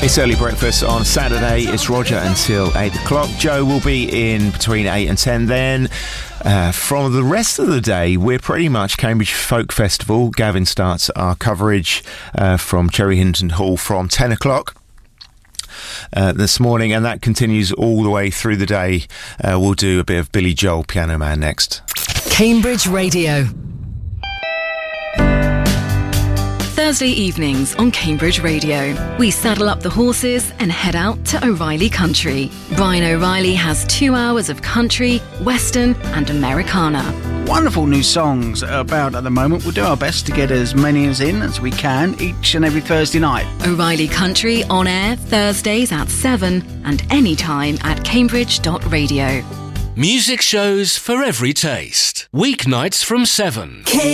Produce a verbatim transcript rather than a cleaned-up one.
It's early breakfast on Saturday. It's Roger until eight o'clock. Joe will be in between eight and ten. Then uh, from the rest of the day, we're pretty much Cambridge Folk Festival. Gavin starts our coverage uh, from Cherry Hinton Hall from ten o'clock. Uh, this morning, and that continues all the way through the day. Uh, we'll do a bit of Billy Joel, Piano Man, next. Cambridge Radio. Thursday evenings on Cambridge Radio, we saddle up the horses and head out to O'Reilly Country. Brian O'Reilly has two hours of country, western and Americana. Wonderful new songs about at the moment. We'll do our best to get as many as in as we can each and every Thursday night. O'Reilly Country on air Thursdays at seven and anytime at cambridge dot radio. Music shows for every taste. Weeknights from seven.